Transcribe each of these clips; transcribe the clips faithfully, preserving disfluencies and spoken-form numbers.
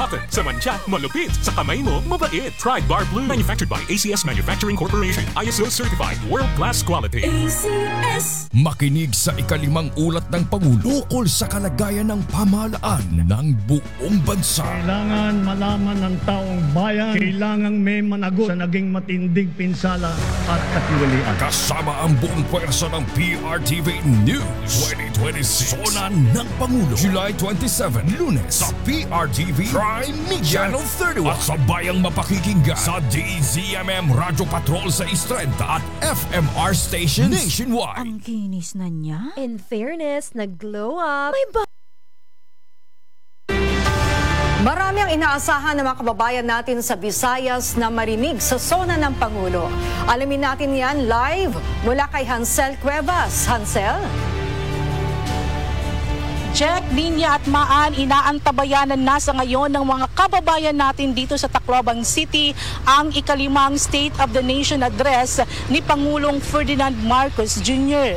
Sa mantsa, malupit. Sa kamay mo, mabait. Pride Bar Blue. Manufactured by A C S Manufacturing Corporation. I S O certified. World-class quality. A C S. Makinig sa ikalimang ulat ng Pangulo ukol sa kalagayan ng pamahalaan ng buong bansa. Kailangan malaman ng taong bayan, kailangan may managot sa naging matinding pinsala at katiwalian. Kasama ang buong pwersa ng P R T V News twenty twenty-six. Zona ng Pangulo. July twenty-seven, Lunes sa P R T V Prime Media Channel thirty-one. At sabayang mapakikinggan sa D Z M M Radio Patrol sa Istrenta at F M R Station nationwide. Ang kinis na niya. In fairness, nag-glow up. May ba- Marami ang inaasahan ng mga kababayan natin sa Visayas na marinig sa zona ng Pangulo. Alamin natin yan live mula kay Hansel Cuevas. Hansel? Jack, Linya at Maan, inaantabayanan na sa ngayon ng mga kababayan natin dito sa Tacloban City ang ikalimang State of the Nation Address ni Pangulong Ferdinand Marcos Junior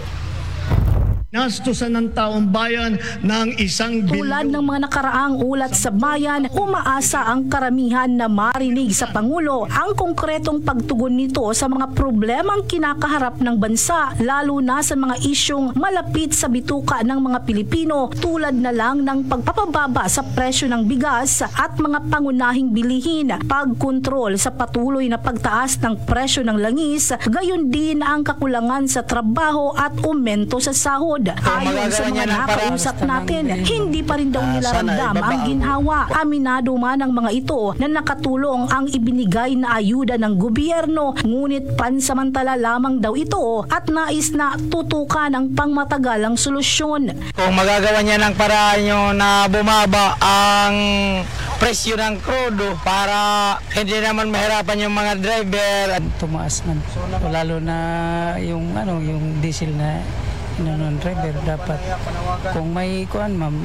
Nastusan ng taong bayan ng isang bilyon. Tulad ng mga nakaraang ulat sa bayan, umaasa ang karamihan na marinig sa Pangulo ang konkretong pagtugon nito sa mga problemang kinakaharap ng bansa, lalo na sa mga isyong malapit sa bituka ng mga Pilipino, tulad na lang ng pagpapababa sa presyo ng bigas at mga pangunahing bilihin, pagkontrol sa patuloy na pagtaas ng presyo ng langis, gayon din ang kakulangan sa trabaho at aumento sa sahod. Ayon sa mga nakausap natin, hindi pa rin daw nila ramdam ang ginhawa. Aminado man ang mga ito na nakatulong ang ibinigay na ayuda ng gobyerno, ngunit pansamantala lamang daw ito at nais na tutukan ang pangmatagalang solusyon. Kung magagawa niya ng paraan nyo na bumaba ang presyo ng krudo para hindi naman mahirapan yung mga driver. Tumaas man. Lalo na yung ano yung diesel na ng driver, dapat kung may kuan ma'am,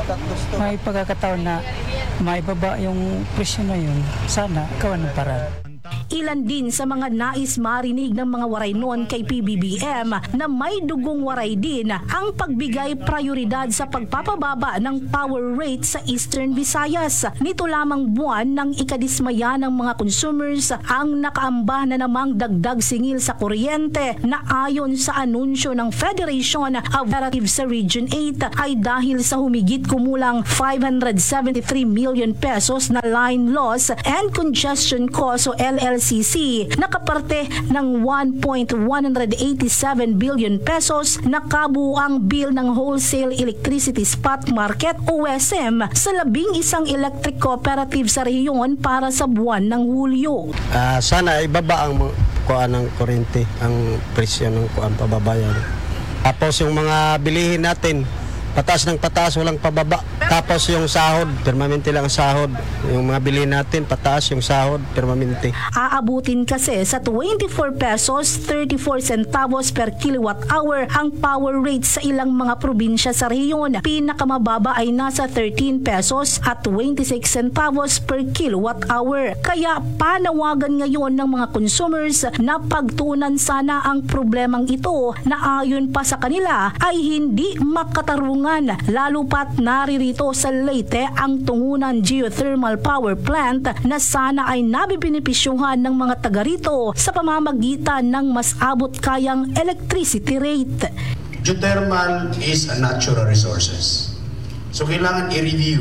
may pagkakataon na may baba yung presyo na yun, sana kawan ng paraan. Ilan din sa mga nais marinig ng mga waray noon kay P B B M na may dugong waray din ang pagbigay prioridad sa pagpapababa ng power rate sa Eastern Visayas. Nito lamang buwan ng ikadismaya ng mga consumers ang nakaamba na namang dagdag singil sa kuryente na ayon sa anunsyo ng Federation of Cooperatives sa Region eight ay dahil sa humigit kumulang five hundred seventy-three million pesos na line loss and congestion cost o L L C C na kaparte ng one point one eight seven billion pesos na kabuuang bill ng Wholesale Electricity Spot Market o W E S M sa labing isang electric cooperative sa rehiyon para sa buwan ng Hulyo. Uh, sana ibaba ang kuan ng kuryente, ang presyo ng kuan pababayan. Tapos yung mga bilihin natin, pataas ng pataas, walang pababa. Tapos yung sahod, permanente lang sahod. Yung mga bilhin natin, pataas yung sahod, permanente. Aabutin kasi sa twenty-four pesos thirty-four centavos per kilowatt hour ang power rate sa ilang mga probinsya sa rehiyon. Pinakamababa ay nasa thirteen pesos at twenty-six centavos per kilowatt hour. Kaya panawagan ngayon ng mga consumers na pagtuunan sana ang problemang ito na ayon pa sa kanila ay hindi makatarungan, lalo pat naririto sa Leyte ang Tungunan Geothermal Power Plant na sana ay nabibinipisyuhan ng mga taga rito sa pamamagitan ng mas abot kayang electricity rate. Geothermal is a natural resources. So kailangan i-review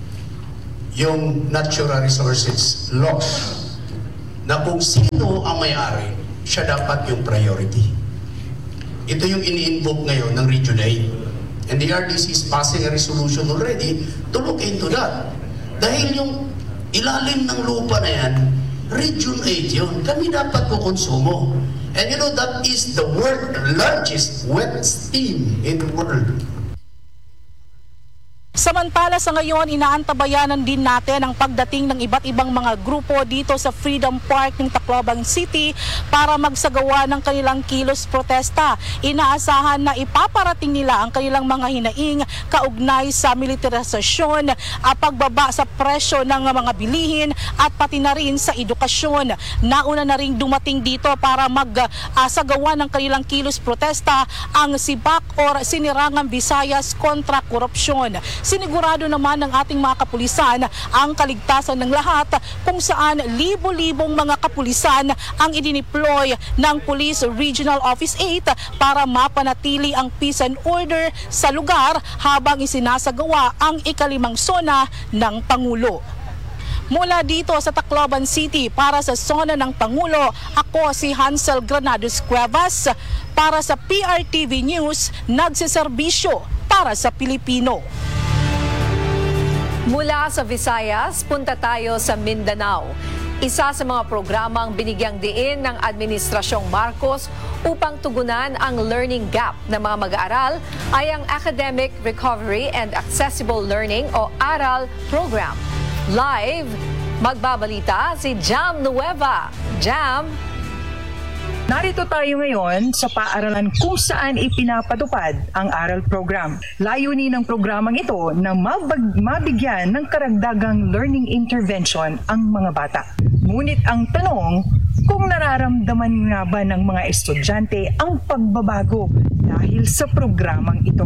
yung natural resources law na kung sino ang may-ari, siya dapat yung priority. Ito yung ini-invoke ngayon ng Region eight. And the R D C is passing a resolution already to look into that. Dahil yung ilalim ng lupa na yan, Region eight yun. Kami dapat kukonsumo. And you know, that is the world largest wet steam in the world. Samantala sa ngayon, inaantabayanan din natin ang pagdating ng iba't ibang mga grupo dito sa Freedom Park ng Tacloban City para magsagawa ng kanilang kilos protesta. Inaasahan na ipaparating nila ang kanilang mga hinaing kaugnay sa militarisasyon, pagbaba sa presyo ng mga bilihin at pati na rin sa edukasyon. Nauna na rin dumating dito para magsagawa ng kanilang kilos protesta ang Sibak or Sinirangan Visayas kontra korupsyon. Sinigurado naman ng ating mga kapulisan ang kaligtasan ng lahat kung saan libo-libong mga kapulisan ang idineploy ng Police Regional Office eight para mapanatili ang peace and order sa lugar habang isinasagawa ang ikalimang sona ng Pangulo. Mula dito sa Tacloban City para sa Sona ng Pangulo, ako si Hansel Granados Cuevas para sa P R T V News, nagseserbisyo para sa Pilipino. Mula sa Visayas, punta tayo sa Mindanao. Isa sa mga programang binigyang diin ng Administrasyong Marcos upang tugunan ang learning gap ng mga mag-aaral ay ang Academic Recovery and Accessible Learning o ARAL program. Live, magbabalita si Jam Nueva. Jam. Narito tayo ngayon sa paaralan kung saan ipinapatupad ang ARAL program. Layunin ng programang ito na mabag- mabigyan ng karagdagang learning intervention ang mga bata. Ngunit ang tanong, kung nararamdaman nga ba ng mga estudyante ang pagbabago dahil sa programang ito?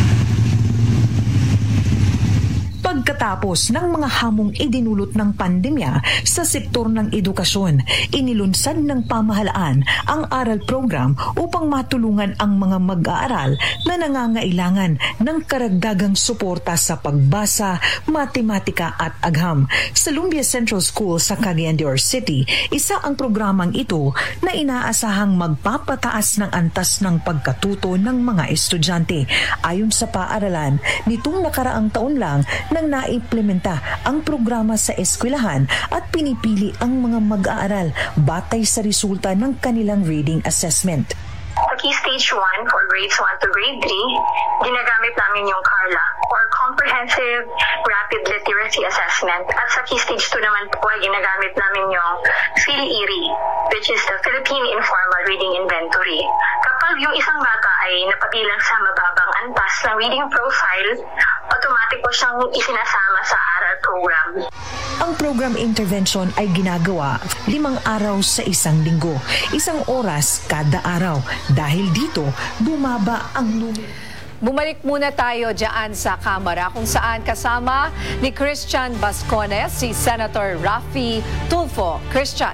Pagkatapos ng mga hamong idinulot ng pandemya sa sektor ng edukasyon, inilunsad ng pamahalaan ang ARAL program upang matulungan ang mga mag-aaral na nangangailangan ng karagdagang suporta sa pagbasa, matematika at agham. Sa Lumbia Central School sa Cagayan de Oro City, isa ang programang ito na inaasahang magpapataas ng antas ng pagkatuto ng mga estudyante. Ayon sa paaralan, nitong nakaraang taon lang nang naimplementa ang programa sa eskwelahan at pinipili ang mga mag-aaral batay sa resulta ng kanilang reading assessment. Sa Key Stage one for grades one to grade three, ginagamit namin yung CARLA or Comprehensive Rapid Literacy Assessment. At sa Key Stage two naman po ay ginagamit namin yung PhilIRI, which is the Philippine Informal Reading Inventory. Kapag yung isang bata ay napabilang sa mababang antas ng reading profile, automatic po siyang isinasama sa ARAL program. Ang program intervention ay ginagawa limang araw sa isang linggo, isang oras kada araw. Dahil dito, bumaba ang numero. Bumalik muna tayo dyan sa Kamara kung saan kasama ni Christian Bascones, si Senator Raffy Tulfo. Christian.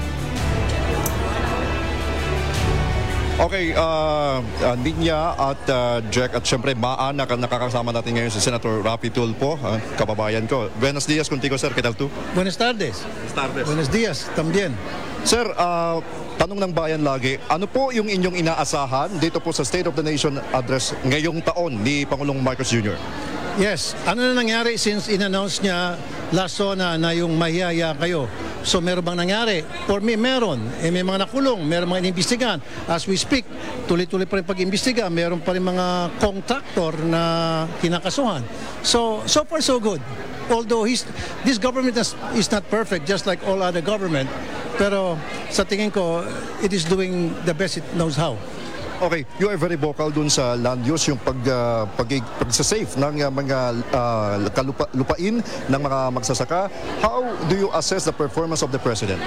Okay, uh, uh, Ninya at uh, Jack at syempre Maana, nakakasama natin ngayon si Senator Raffy Tulfo, uh, kababayan ko. Buenos días contigo, sir. ¿Qué tal tú? Buenas tardes. Buenas tardes. Buenos días, también. Sir, uh, tanong ng bayan lagi, ano po yung inyong inaasahan dito po sa State of the Nation address ngayong taon ni Pangulong Marcos Junior? Yes, ano na nangyari since in-announce niya last zona na yung mahiyaya kayo? So meron bang nangyari? For me, meron. Eh, may mga nakulong, meron mga inimbestigahan. As we speak, tuloy-tuloy pa rin pag-imbestiga. Meron pa rin mga contractor na kinakasuhan. So, so far so good. Although he's, this government is, is not perfect, just like all other government. Pero sa tingin ko, it is doing the best it knows how. Okay, you are very vocal dun sa land use, yung pag, uh, pag, pag-save ng uh, mga uh, kalupa, lupain ng mga magsasaka. How do you assess the performance of the President?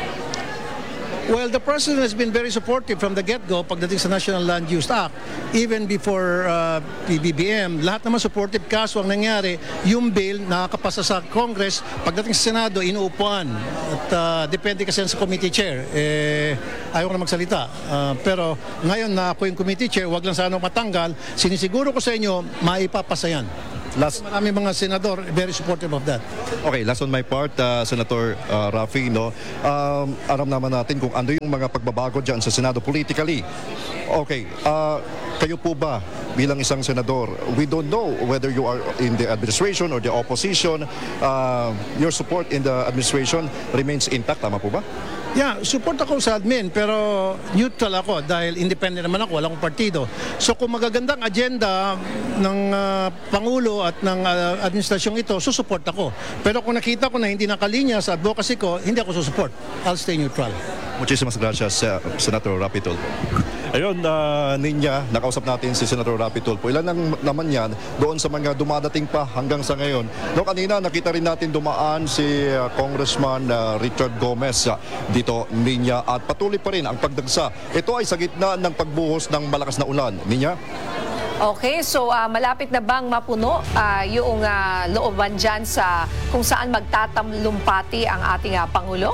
Well, the President has been very supportive from the get-go pagdating sa National Land Use Act. Even before uh, P B B M, lahat naman supportive. Kaso ang nangyari, yung bill nakakapasa sa Congress, pagdating sa Senado, inuupuan. At uh, depende kasi sa committee chair. Eh, ayaw ko na magsalita. Uh, pero ngayon na ako yung committee chair, wag lang sana matanggal. Sinisiguro ko sa inyo, maipapasa yan. Last, marami mga senador very supportive of that. Okay, last on my part, uh, Senator uh, Raffy, no, um, aram naman natin kung ano yung mga pagbabago dyan sa Senado politically. Okay, uh, kayo po ba bilang isang senador, we don't know whether you are in the administration or the opposition, uh, your support in the administration remains intact, tama po ba? Yeah, support ako sa admin pero neutral ako dahil independent naman ako, wala akong partido. So kung magagandang agenda ng uh, Pangulo at ng uh, administrasyong ito, susupport ako. Pero kung nakita ko na hindi nakalinya sa advocacy ko, hindi ako susupport. I'll stay neutral. Muchísimas gracias, uh, Senator Raffy Tulfo. Ayun, uh, Ninya, nakausap natin si Senator Raffy Tulfo. Ilan lang naman yan doon sa mga dumadating pa hanggang sa ngayon. No, kanina nakita rin natin dumaan si uh, Congressman uh, Richard Gomez uh, dito, Ninya, at patuloy pa rin ang pagdagsa. Ito ay sa gitna ng pagbuhos ng malakas na ulan. Ninya? Okay, so uh, malapit na bang mapuno uh, yung uh, looban dyan sa kung saan magtatamlumpati ang ating uh, Pangulo?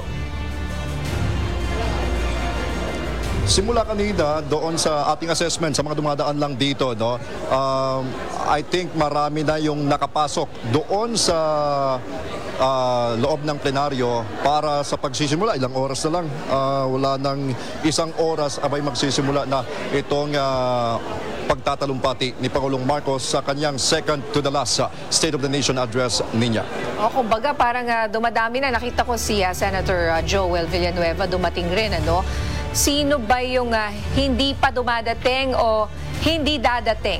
Simula kanina doon sa ating assessment sa mga dumadaan lang dito, no, um, I think marami na yung nakapasok doon sa uh, loob ng plenaryo para sa pagsisimula. Ilang oras na lang, uh, wala nang isang oras abay magsisimula na itong uh, pagtatalumpati ni Pangulong Marcos sa kanyang second to the last uh, State of the Nation address niya. O, kumbaga parang uh, dumadami na. Nakita ko si uh, Senator uh, Joel Villanueva dumating rin, ano? Sino ba yung uh, hindi pa dumadating o hindi dadating?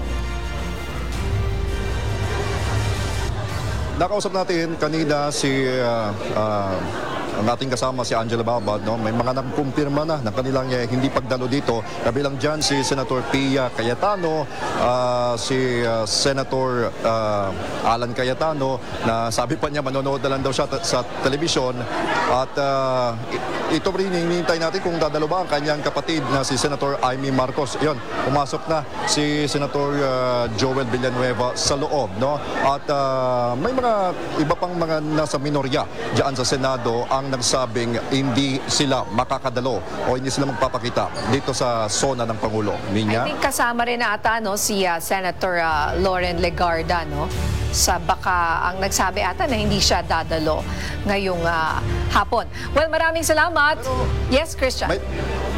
Nakausap natin kanina si uh, uh, ang ating kasama si Angela Babad, no? May mga nagkumpirma na ng kanilang eh, hindi pagdalo dito. Kabilang dyan si Senator Pia Cayetano, uh, si uh, Senator uh, Alan Cayetano, na sabi pa niya manonood na lang daw siya sa telebisyon. At uh, ito rin hinihintay natin kung dadalo ba ang kanyang kapatid na si Senator Amy Marcos. Yun, pumasok na si Senator uh, Joel Villanueva sa loob, no? At uh, may mga iba pang mga nasa minorya diyan sa Senado ang nagsabing hindi sila makakadalo o hindi sila magpapakita dito sa zona ng Pangulo. Ninya? I think kasama rin na ata, no, si uh, Senator uh, Loren Legarda, no? Sa baka ang nagsabi ata na hindi siya dadalo ngayong uh, hapon. Well, maraming salamat. Yes, Christian. May...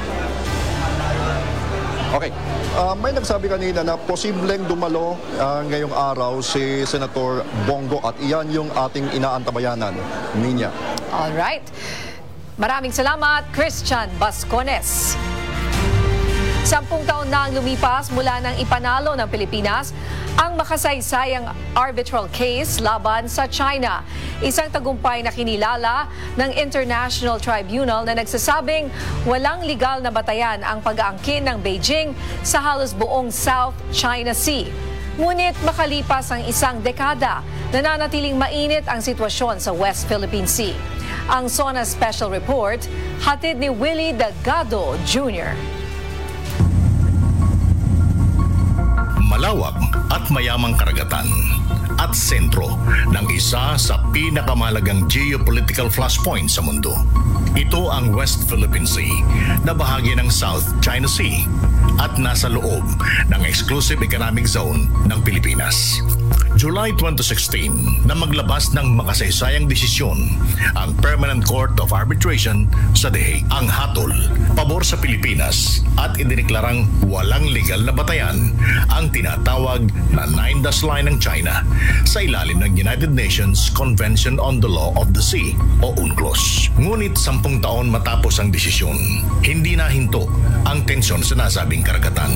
Okay. Uh, may nagsabi kanina na posibleng dumalo uh, ngayong araw si Senator Bongo at iyan yung ating inaantabayanan. Ninya. All right. Maraming salamat, Christian Bascones. Sampung taon na ang lumipas mula nang ipanalo ng Pilipinas ang makasaysayang arbitral case laban sa China. Isang tagumpay na kinilala ng International Tribunal na nagsasabing walang legal na batayan ang pag-aangkin ng Beijing sa halos buong South China Sea. Ngunit makalipas ang isang dekada, nananatiling mainit ang sitwasyon sa West Philippine Sea. Ang SONA Special Report, hatid ni Willie Delgado Junior Malawak at mayamang karagatan at sentro ng isa sa pinakamahalagang geopolitical flashpoint sa mundo. Ito ang West Philippine Sea na bahagi ng South China Sea at nasa loob ng Exclusive Economic Zone ng Pilipinas. July twenty sixteen na maglabas ng makasaysayang desisyon ang Permanent Court of Arbitration sa The Hague. Ang hatol, pabor sa Pilipinas at idineklarang walang legal na batayan ang tinatawag na Nine Dash Line ng China sa ilalim ng United Nations Convention on the Law of the Sea o UNCLOS. Ngunit sampung taon matapos ang desisyon, hindi nahinto ang tensyon sa nasabing karagatan.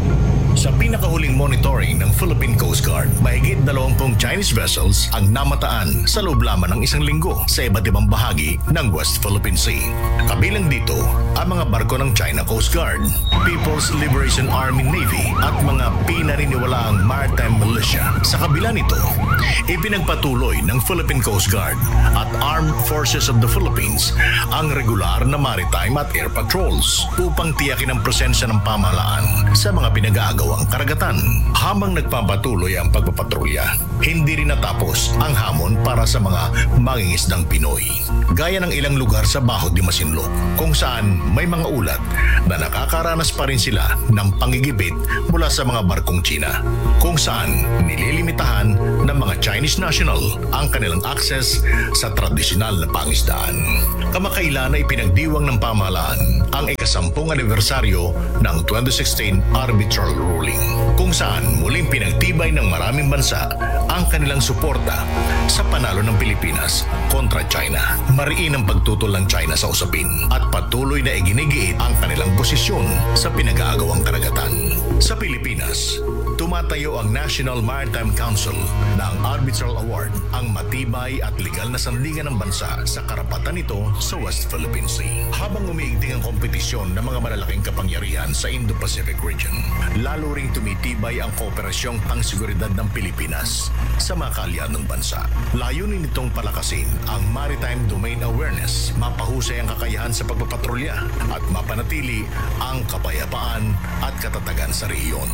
Sa pinakahuling monitoring ng Philippine Coast Guard, mahigit dalawampung Chinese vessels ang namataan sa loob lamang ng isang linggo sa iba't ibang bahagi ng West Philippine Sea. Kabilang dito ang mga barko ng China Coast Guard, People's Liberation Army Navy at mga pinaniniwalaang maritime militia. Sa kabila nito, ipinagpatuloy ng Philippine Coast Guard at Armed Forces of the Philippines ang regular na maritime at air patrols upang tiyakin ang presensya ng pamahalaan sa mga pinag-aagaw ang karagatan. Habang nagpapatuloy ang pagpapatrolya, hindi rin natapos ang hamon para sa mga mangingisdang Pinoy. Gaya ng ilang lugar sa Baho de Masinloc, kung saan may mga ulat na nakakaranas pa rin sila ng panggigipit mula sa mga barkong China, kung saan nililimitahan ng mga Chinese national ang kanilang access sa tradisyonal na pangisdaan. Kamakailan ay pinagdiwang ng pamahalaan ang ikasampung anibersaryo ng twenty sixteen arbitral ruling, kung saan muling pinagtibay ng maraming bansa ang kanilang suporta sa panalo ng Pilipinas kontra China. Mariin ang pagtutol ng China sa usapin at patuloy na iginigiit ang kanilang posisyon sa pinag-aagawang karagatan. Sa Pilipinas, tumatayo ang National Maritime Council na ang Arbitral Award, ang matibay at legal na sandigan ng bansa sa karapatan nito sa West Philippine Sea. Habang umiigting ang kompetisyon ng mga malalaking kapangyarihan sa Indo-Pacific region, lalo ring tumitibay ang kooperasyong pangseguridad ng Pilipinas sa mga kaalyadong bansa. Layunin nitong palakasin ang maritime domain awareness, mapahusay ang kakayahan sa pagpapatrolya at mapanatili ang kapayapaan at katatagan sa rehiyon.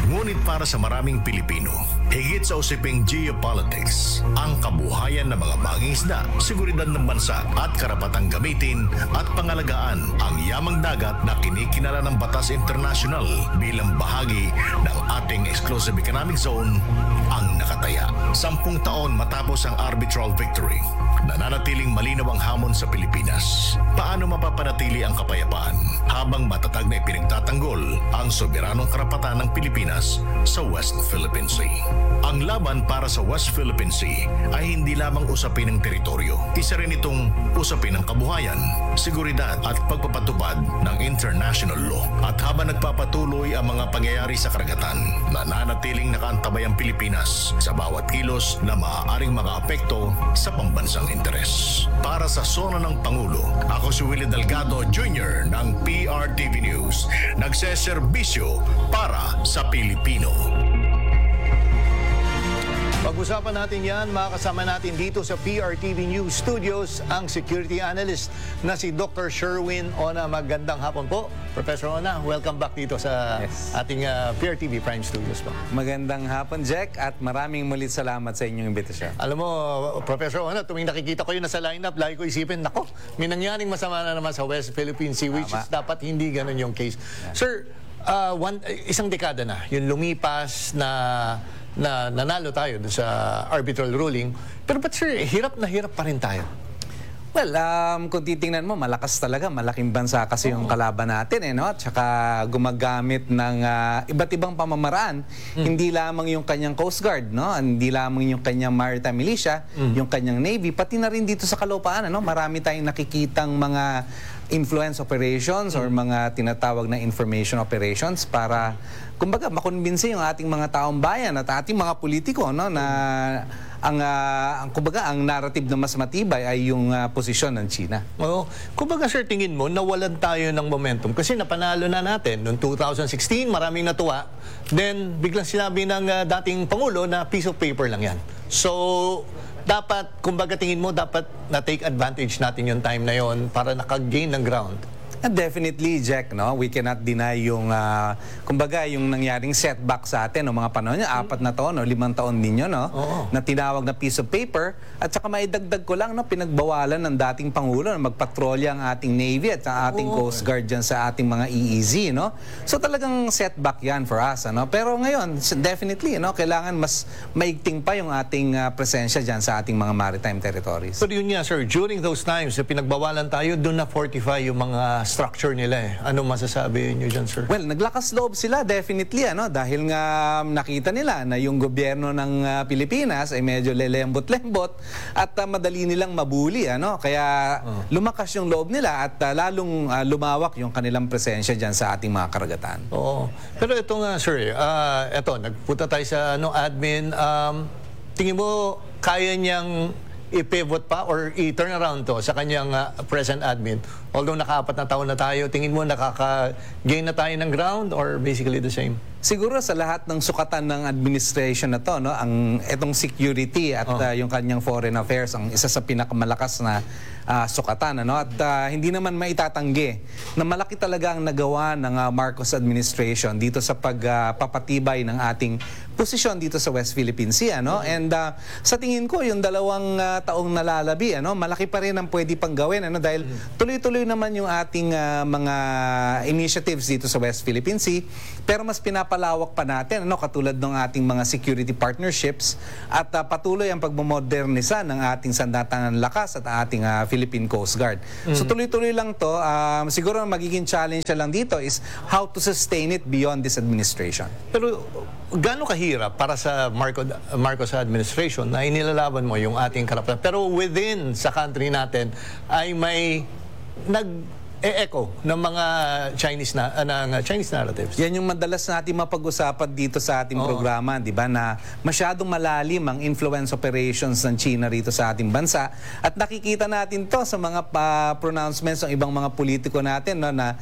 Ngunit para sa maraming Pilipino, higit sa usaping geopolitics, ang kabuhayan ng mga mangingisda, seguridad ng bansa at karapatang gamitin at pangalagaan ang yamang dagat na kinikilala ng batas internasyonal bilang bahagi ng ating exclusive economic zone ang nakataya. Sampung taon matapos ang arbitral victory, nananatiling malinaw ang hamon sa Pilipinas. Paano mapapanatili ang kapayapaan habang matatag na ipinagtatanggol ang soberanong karapatan ng Pilipinas sa West Philippine Sea? Ang laban para sa West Philippine Sea ay hindi lamang usapin ng teritoryo. Isa rin itong usapin ng kabuhayan, seguridad at pagpapatupad ng international law. At habang nagpapatuloy ang mga pangyayari sa karagatan, nananatiling nakaantabay ang Pilipinas sa bawat kilos na maaaring makaapekto sa pambansang interes. Para sa Sona ng Pangulo, ako si Willie Delgado Junior ng P R T V News, nagseserbisyo para sa Pilipino. Pag-usapan natin yan, makakasama natin dito sa P R T V News Studios ang security analyst na si Doctor Sherwin Ona. Magandang hapon po. Professor Ona, welcome back dito sa yes. ating uh, P R T V Prime Studios po. Magandang hapon, Jack, at maraming mulit salamat sa inyong imbitasyon. Alam mo, Professor Ona, tuwing nakikita ko yun nasa lineup, lagi ko isipin, nako, may nangyaring masama na naman sa West Philippine Sea, which Tama. is dapat hindi ganun yung case. Yeah. Sir, uh, one, isang dekada na, yung lumipas na na nanalo tayo sa arbitral ruling. Pero ba't sir, hirap na hirap pa rin tayo? Well, um, kung titingnan mo, malakas talaga. Malaking bansa kasi yung kalaban natin, eh, no? At saka gumagamit ng uh, iba't ibang pamamaraan. Mm. Hindi lamang yung kanyang Coast Guard, no? Hindi lamang yung kanyang Maritime Militia, mm. yung kanyang Navy, pati na rin dito sa kalupaan, ano? Marami tayong nakikitang mga influence operations mm. or mga tinatawag na information operations para, kumbaga, makonbinse yung ating mga taong bayan at ating mga politiko, no? Na ang, uh, ang kumbaga, ang narrative na mas matibay ay yung uh, posisyon ng China. Oo. Kumbaga, sir, tingin mo, nawalan tayo ng momentum kasi napanalo na natin noong two thousand sixteen, maraming natuwa. Then, biglang sinabi ng uh, dating Pangulo na piece of paper lang yan. So, dapat, kumbaga, tingin mo, dapat na-take advantage natin yung time na yon para nakag-gain ng ground. And definitely, Jack, no? We cannot deny yung, uh, kumbaga, yung nangyaring setback sa atin, no? Mga panahon niya, apat na taon, no? Limang taon ninyo, no? Oo. Na tinawag na piece of paper. At saka maidagdag ko lang, no? Pinagbawalan ng dating Pangulo na magpatrolya ang ating Navy at ang ating Oo. Coast Guard dyan sa ating mga E E Z, no? So talagang setback yan for us, ano? Pero ngayon, definitely, no? Kailangan mas maigting pa yung ating uh, presensya dyan sa ating mga maritime territories. Pero yun nga, sir, during those times, pinagbawalan tayo, doon na fortify yung mga structure nila eh. Ano masasabi niyo dyan, sir? Well, naglakas loob sila, definitely, ano? Dahil nga nakita nila na yung gobyerno ng uh, Pilipinas ay medyo lelembot-lembot at uh, madali nilang mabuli, ano? Kaya uh. lumakas yung loob nila at uh, lalong uh, lumawak yung kanilang presensya dyan sa ating mga karagatan. Oo. Pero ito nga, sir, uh, ito, nagpunta tayo sa ano, admin. Um, tingin mo, kaya niyang i-pivot pa or i-turn around to sa kanyang uh, present admin? Although nakaapat na taon na tayo, tingin mo nakaka-gain na tayo ng ground or basically the same? Siguro sa lahat ng sukatan ng administration na to, no, ang etong security at oh. uh, yung kanyang foreign affairs ang isa sa pinakamalakas na uh, sukatan, ano, at uh, hindi naman maitatanggi na malaki talaga ang nagawa ng uh, Marcos administration dito sa pagpapatibay uh, ng ating posisyon dito sa West Philippine Sea, ano? And uh, sa tingin ko yung dalawang uh, taong nalalabi, ano, malaki pa rin ang pwede pang gawin, ano, dahil tuloy-tuloy naman yung ating uh, mga initiatives dito sa West Philippine Sea, pero mas pinapalawak pa natin, ano, katulad ng ating mga security partnerships at uh, patuloy ang pagmamodernisa ng ating sandatangan lakas at ating uh, Philippine Coast Guard. Mm-hmm. So tuloy-tuloy lang to. Um, siguro ang magiging challenge lang dito is how to sustain it beyond this administration. Pero gaano kahirap para sa Marcos, Marcos administration na inilalaban mo yung ating karapatan? Pero within sa country natin ay may nag-e-echo ng mga Chinese na uh, ng Chinese narratives. Yan yung madalas natin mapag-usapan dito sa ating Oo. programa, di ba, na masyadong malalim ang influence operations ng China rito sa ating bansa. At nakikita natin to sa mga uh, pronouncements ng ibang mga politiko natin, no, na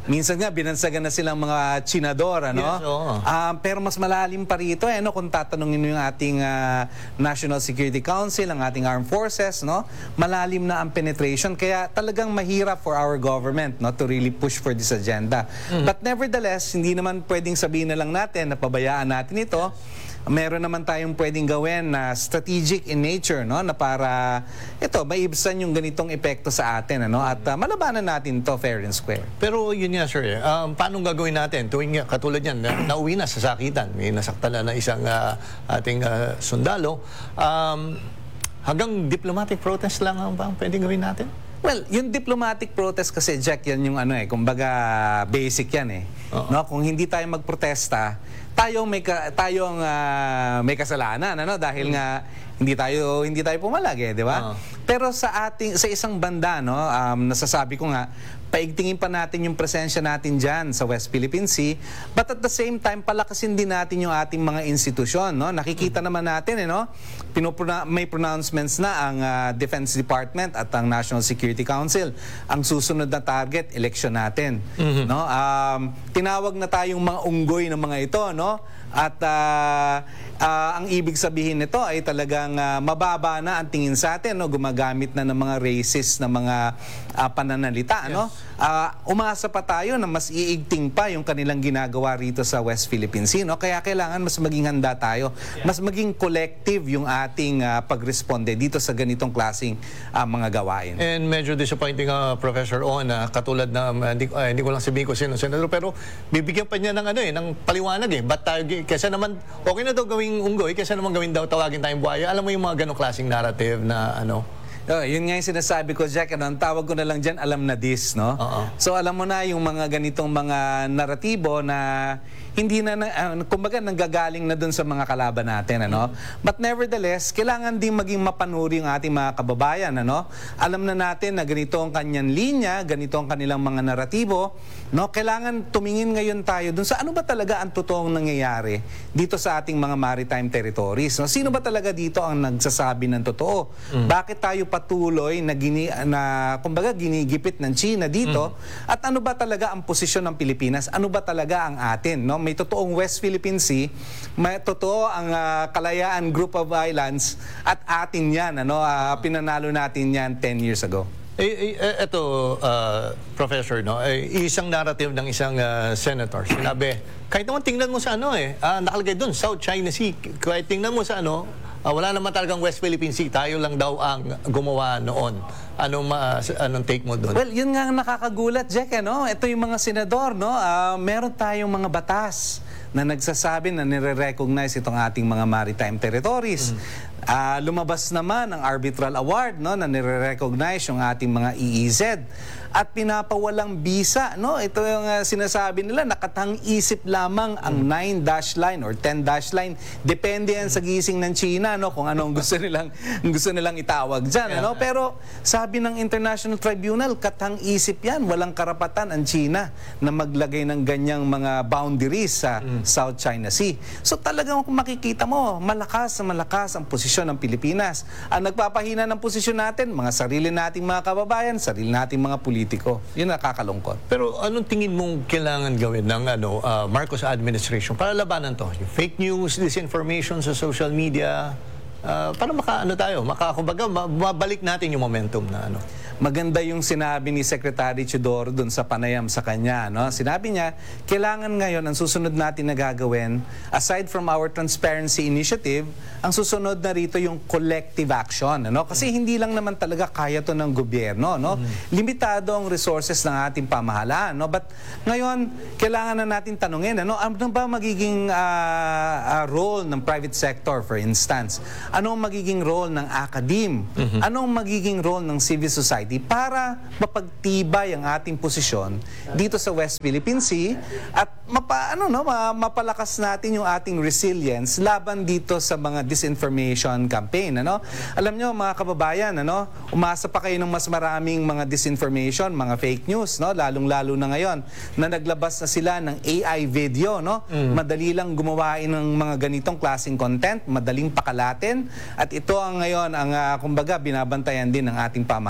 Minsan nga, binansagan na silang mga tsinador, ano? Yes, oo. Ah, pero mas malalim pa rito, eh, no? Kung tatanungin mo yung ating ah, National Security Council, ang ating armed forces, no? Malalim na ang penetration, kaya talagang mahirap for our government, no? To really push for this agenda. Mm-hmm. But nevertheless, hindi naman pwedeng sabihin na lang natin na pabayaan natin ito. Meron naman tayong pwedeng gawin na strategic in nature, no, na para ito maibsan yung ganitong epekto sa atin, ano, at uh, malabanan natin to fair and square. Pero yun nga, sir, eh, um, paano gagawin natin tuwing katulad yan, na, nauwi na sa sakitan, may nasaktan na na isang uh, ating uh, sundalo, um, hanggang diplomatic protest lang ang bang pwedeng gawin natin? Well, yung diplomatic protest kasi, Jack, yan yung ano eh, kumbaga basic yan eh. Uh-huh. No, kung hindi tayo magprotesta, tayong may ka, tayong uh, may kasalanan, ano, dahil mm. nga hindi tayo hindi tayo pumalag eh, di ba? Uh-huh. Pero sa ating sa isang banda, no, um, nasasabi ko nga, paigtingin pa natin yung presensya natin diyan sa West Philippine Sea, but at the same time palakasin din natin yung ating mga institusyon, no? Nakikita naman natin, eh, no? Pinupuna, may pronouncements na ang uh, Defense Department at ang National Security Council. Ang susunod na target, election natin, mm-hmm. no? Um, tinawag na tayong mga unggoy ng mga ito, no? At uh, uh, ang ibig sabihin nito ay talagang uh, mababa na ang tingin sa atin, no? Gumagamit na ng mga racist na mga uh, pananalita, yes. no? Uh, umasa pa tayo na mas iigting pa yung kanilang ginagawa rito sa West Philippine Sea, no? Kaya kailangan mas maging handa tayo, mas maging collective yung ating uh, pagresponde dito sa ganitong klaseng uh, mga gawain. And medyo disappointing, uh, Professor On, uh, katulad na uh, hindi, uh, hindi ko lang sabihin ko sino senador, pero bibigyan pa niya ng ano eh, ng paliwanag eh. Ba't tayo, kaysa naman okay na daw gawing unggoy, kaysa naman gawin daw tawagin tayong buhaya. Alam mo yung mga ganong klaseng narrative na ano. Oh, yun nga yung sinasabi ko, Jack, ano, ang tawag ko na lang dyan, alam na this, no? Uh-huh. So alam mo na yung mga ganitong mga naratibo na hindi na, uh, kumbaga, nanggagaling na dun sa mga kalaban natin, ano? But nevertheless, kailangan din maging mapanuri yung ating mga kababayan, ano? Alam na natin na ganito ang kanyang linya, ganito ang kanilang mga naratibo, no? Kailangan tumingin ngayon tayo dun sa ano ba talaga ang totoong nangyayari dito sa ating mga maritime territories, no? Sino ba talaga dito ang nagsasabi ng totoo? Mm. Bakit tayo patuloy na, gini, na kumbaga, ginigipit ng China dito? Mm. At ano ba talaga ang posisyon ng Pilipinas? Ano ba talaga ang atin, no? May totoong West Philippine Sea, may totoo ang uh, Kalayaan Group of Islands, at atin yan, ano? Uh, pinanalo natin yan ten years ago. Eh, eh, ito, uh, Professor, no? Eh, isang narrative ng isang uh, senator, sinabi, kahit naman tingnan mo sa ano eh, uh, nakalagay doon, South China Sea, kahit tingnan mo sa ano, uh, wala naman talagang West Philippine Sea, tayo lang daw ang gumawa noon. Anong, ma, anong take mo doon? Well, yun nga ang nakakagulat, Jack, ano? Ito yung mga senador, no? Uh, meron tayong mga batas na nagsasabi na nire-recognize itong ating mga maritime territories. Mm. Uh, lumabas naman ang arbitral award, no, na nire-recognize yung ating mga E E Z at pinapawalang bisa, no? Ito yung uh, sinasabi nila, nakatang-isip lamang ang nine dash line or ten dash line, depende yan sa gising ng China, no, kung anong gusto nilang gusto nilang itawag diyan, ano? Pero sabi ng International Tribunal, katang-isip yan, walang karapatan ang China na maglagay ng ganyang mga boundaries sa mm. South China Sea. So talagang kung makikita mo, malakas na malakas ang posisyon ng Pilipinas. Ang nagpapahina ng posisyon natin, mga sarili nating mga kababayan, sarili nating mga politiko. Yun nakakalungkot. Pero anong tingin mong kailangan gawin ng ano, uh, Marcos administration para labanan to? Yung fake news, disinformation sa social media, uh, para maka, ano tayo, maka, kumbaga, mabalik natin yung momentum na ano. Maganda yung sinabi ni Secretary Chidoro dun sa panayam sa kanya, no? Sinabi niya, kailangan ngayon ang susunod natin na gagawin, aside from our transparency initiative, ang susunod na rito yung collective action, no? Kasi hindi lang naman talaga kaya to ng gobyerno, no? Mm. Limitado ang resources ng ating pamahalaan, no? But ngayon, kailangan na natin tanungin, ano, ano ba magiging uh, uh, role ng private sector, for instance? Anong magiging role ng academe? Mm-hmm. Anong magiging role ng civil society para mapagtibay ang ating posisyon dito sa West Philippine Sea at mapa, ano, no, mapalakas natin yung ating resilience laban dito sa mga disinformation campaign, ano? Alam nyo, mga kababayan, ano, umasa pa kayo ng mas maraming mga disinformation, mga fake news, no? Lalong-lalo na ngayon na naglabas na sila ng A I video, no? Mm. Madali lang gumawain ng mga ganitong klaseng content, madaling pakalatin, at ito ang ngayon ang uh, kumbaga binabantayan din ng ating pamahalaan.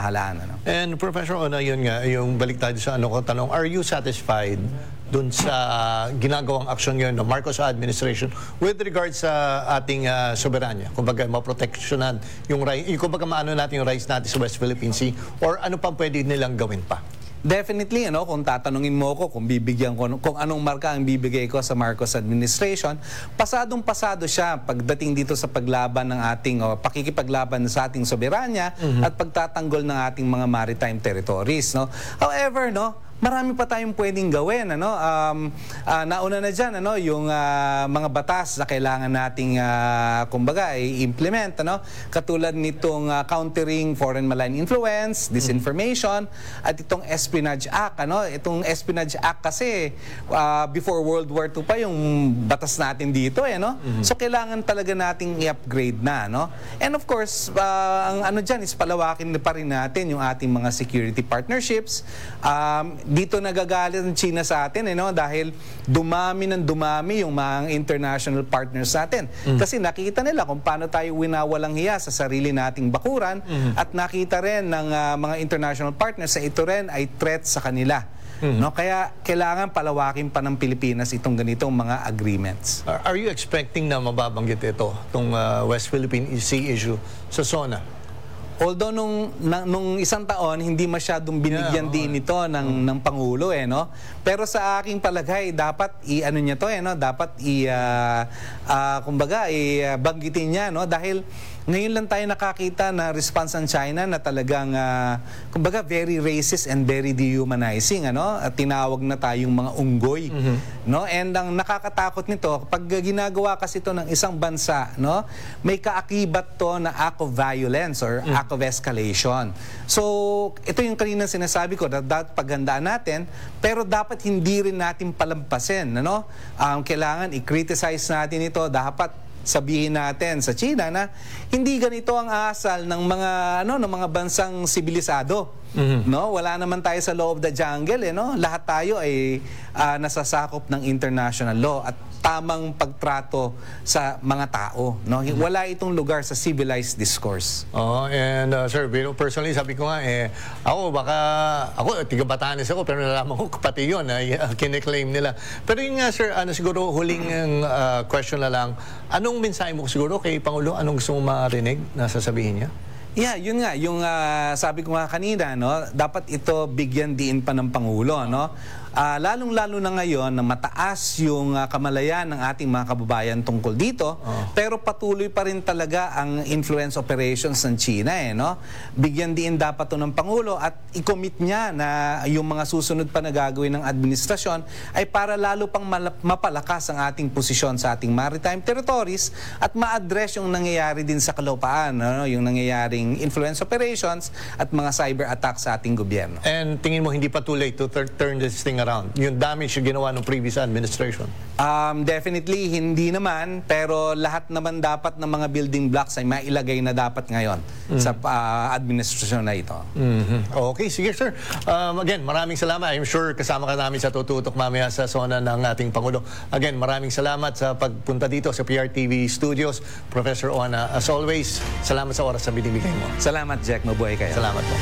Ano? And Professor Ona, yun nga, yung balik tayo sa ano ko tanong, are you satisfied dun sa ginagawang aksyon ngayon ng Marcos administration with regards sa ating uh, soberanya? Kumbaga, maproteksyonan yung, yung kumbaga maano natin yung rights natin sa West Philippine Sea, or ano pang pwede nilang gawin pa? Definitely, ano, kung tatanungin mo ko kung bibigyan ko kung anong marka ang bibigay ko sa Marcos administration, pasadong-pasado siya pagdating dito sa paglaban ng ating o pakikipaglaban sa ating soberanya mm-hmm. at pagtatanggol ng ating mga maritime territories, no. However, no, marami pa tayong pwedeng gawin, ano. Um, uh, nauna na diyan, ano, yung uh, mga batas na kailangan nating uh, kumbaga i-implement, ano, katulad nitong uh, countering foreign malign influence, disinformation, mm-hmm. at itong Espionage Act, ano. Itong Espionage Act kasi uh, before World War Two pa yung batas natin dito, eh, no. Mm-hmm. So kailangan talaga nating i-upgrade na, no. And of course, uh, ang ano diyan is palawakin pa rin natin yung ating mga security partnerships. Um, dito nagagalit ang China sa atin, eh, no? Dahil dumami ng dumami yung mga international partners natin. Mm. Kasi nakita nila kung paano tayo winawalang hiya sa sarili nating bakuran mm. at nakita rin ng uh, mga international partners sa ito rin ay threat sa kanila. Mm. No? Kaya kailangan palawakin pa ng Pilipinas itong ganitong mga agreements. Are, are you expecting na mababanggit ito, itong uh, West Philippine Sea issue sa SONA? Although nung, na, nung isang taon, hindi masyadong binigyan yeah, din ito ng, oh. ng Pangulo, eh, no? Pero sa aking palagay, dapat i-ano niya to, eh, no? Dapat i, uh, uh, kumbaga, i-banggitin niya, no? Dahil ngayon lang tayo nakakita na response ng China na talagang, uh, kumbaga, very racist and very dehumanizing, ano? At tinawag na tayong mga unggoy, mm-hmm. no? And ang nakakatakot nito, pag ginagawa kasi ito ng isang bansa, no? May kaakibat to na act of violence or mm-hmm. act of escalation. So, ito yung kanina sinasabi ko, na dapat paghandaan natin, pero dapat hindi rin natin palampasin, ano? Um, kailangan i-criticize natin ito, dapat sabihin natin sa China na hindi ganito ang asal ng mga ano ng mga bansang sibilisado. Mm-hmm. No, wala naman tayo sa law of the jungle, eh, no? Lahat tayo ay uh, nasasakop ng international law at tamang pagtrato sa mga tao, no? Mm-hmm. Wala itong lugar sa civilized discourse. Oh, and uh, sir, personally sabi ko nga eh ako baka ako tiga Batanes ako pero nalaman ko pati 'yon ay uh, kine-claim nila. Pero yun nga sir, ano siguro huling uh, question na lang. Anong mensahe mo siguro kay Pangulo? Anong gusto mo marinig na sasabihin niya? Yeah, yun nga, yung uh, sabi ko nga kanina, no, dapat ito bigyan diin pa ng Pangulo, no? Uh, lalong-lalo na ngayon na mataas yung uh, kamalayan ng ating mga kababayan tungkol dito, oh. pero patuloy pa rin talaga ang influence operations ng China, eh, no? Bigyan diin dapat to ng Pangulo at i-commit niya na yung mga susunod pa na gagawin ng administrasyon ay para lalo pang mapalakas ang ating posisyon sa ating maritime territories at ma-address yung nangyayari din sa kalupaan, no? Yung nangyayaring influence operations at mga cyber attacks sa ating gobyerno. And tingin mo hindi pa too late to turn this thing around? Yung damage yung ginawa ng previous administration? Um, definitely, hindi naman. Pero lahat naman dapat ng mga building blocks ay mailagay na dapat ngayon mm-hmm. sa uh, administrasyon na ito. Mm-hmm. Okay, sige sir. Um, again, maraming salamat. I'm sure kasama ka namin sa tututok mamaya sa SONA ng ating Pangulo. Again, maraming salamat sa pagpunta dito sa P R T V Studios. Professor Ona, as always, salamat sa oras na binibigay mo. Salamat, Jack. Mabuhay kayo. Salamat po.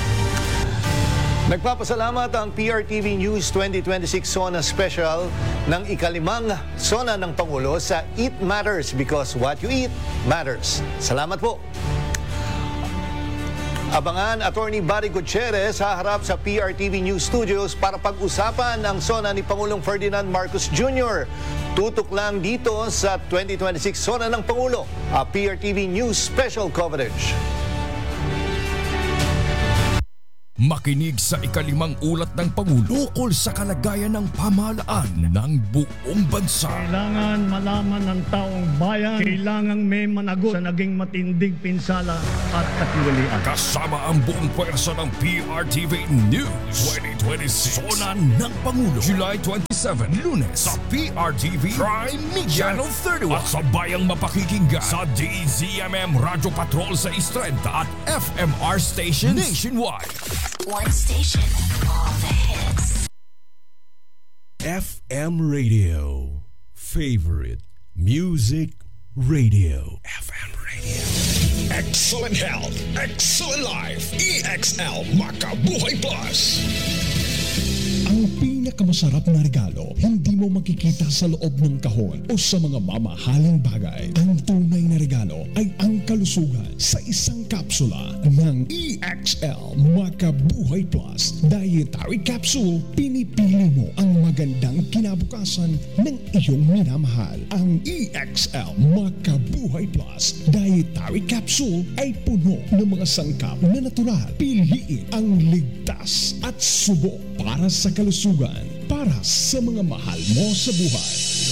Nagpapasalamat ang P R T V News twenty twenty-six SONA Special ng ikalimang SONA ng Pangulo sa Eat Matters because what you eat matters. Salamat po. Abangan Attorney Barry Gutierrez haharap sa P R T V News Studios para pag-usapan ang SONA ni Pangulong Ferdinand Marcos Junior Tutok lang dito sa twenty twenty-six SONA ng Pangulo, a P R T V News Special Coverage. Makinig sa ikalimang ulat ng Pangulo ukol sa kalagayan ng pamahalaan ng buong bansa. Kailangan malaman ng taong bayan, kailangan may managot sa naging matinding pinsala at katiwalian. Kasama ang buong pwersa ng P R T V News twenty twenty-six. SONA ng Pangulo, July twenty-seven, Lunes sa P R T V Prime Media Channel thirty-one. At sabayang mapakikinggan sa D Z M M Radio Patrol sa Istrenta at F M R stations nationwide. One station, all the hits. F M Radio. Favorite Music Radio. F M Radio. Excellent health, excellent life. E X L Makabuhay Plus. Ang pinakamasarap na regalo, hindi mo makikita sa loob ng kahon o sa mga mamahaling bagay. Ang tunay na regalo ay ang kalusugan sa isang kapsula ng E X L Makabuhay Plus Dietary Capsule. Pinipili mo ang magandang kinabukasan ng iyong minamahal. Ang E X L Makabuhay Plus Dietary Capsule ay puno ng mga sangkap na natural. Piliin ang ligtas at subok para sa kalusugan, para sa mga mahal mo sa buhay.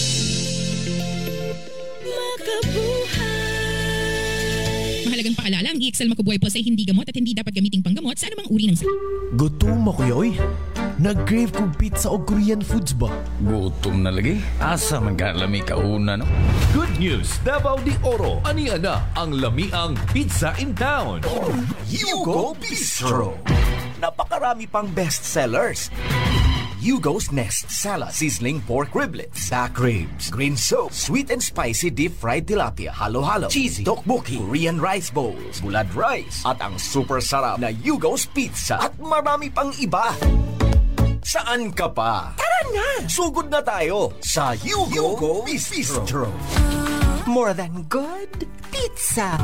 Mahalagang paalala, ang E X L Makabuhay Plus ay hindi gamot at hindi dapat gamiting panggamot sa anumang uri ng sakit. Gutom mo kuyoy? Nag-crave kong pizza o Korean foods ba? Gutom na lagi? Asa man ka lami kauna no? Good news! Davao de Oro. Aniya na ang lamiang pizza in town. Yugo Bistro. Napakarami pang bestsellers. Yugo's Nest Sala Sizzling Pork Riblets, Back Ribs, Green Soup, Sweet and Spicy Deep Fried Tilapia, Halo-Halo, Cheesy, Tteokbokki, Korean Rice Bowls, Bulad Rice, at ang super sarap na Yugo's Pizza at marami pang iba. Saan ka pa? Tara na! Sugod na tayo sa Yugo, Yugo Bistro. Bistro. More than good pizza.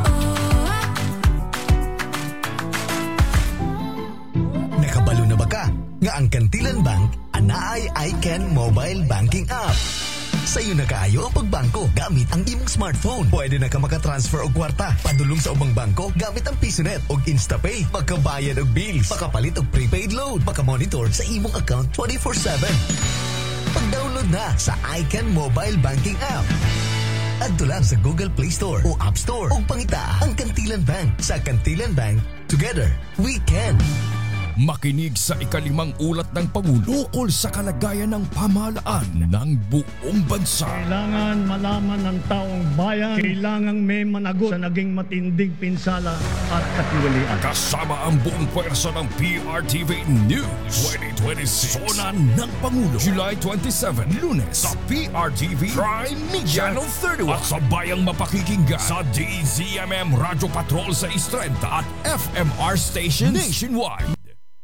Nakabalo na ba ka? Nga ang Kantilan Bank, anaay iCan Mobile Banking App. Sa'yo na kaayo ang pagbangko gamit ang imong smartphone. Pwede na ka makatransfer og kwarta, padulong sa ubang bangko gamit ang PisoNet og InstaPay, makabayad og bills, makapalit og prepaid load, makamonitor sa imong account twenty-four seven. Pag-download na sa iCan Mobile Banking App. Adto lang sa Google Play Store o App Store o pangita ang Kantilan Bank. Sa Kantilan Bank, together, we can. Makinig sa ikalimang ulat ng Pangulo ukol sa kalagayan ng pamahalaan ng buong bansa. Kailangan malaman ng taong bayan, kailangan may managot sa naging matinding pinsala at katiwalian. Kasama ang buong pwersa ng P R T V News twenty twenty-six. Sona ng Pangulo, July twenty-seven, Lunes sa P R T V Prime Media Channel thirty-one at sa bayang mapakikinggan sa D Z M M Radio Patrol sa Istrenta at F M R stations nationwide.